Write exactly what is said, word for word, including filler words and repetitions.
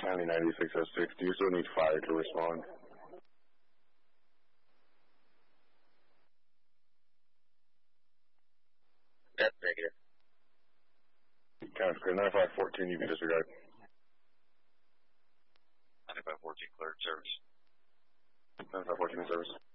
County ninety-six oh six. Do you still need fire to respond? That's negative. County clear. ninety-five fourteen, you can disregard. ninety-five fourteen cleared service. ninety-five fourteen in service.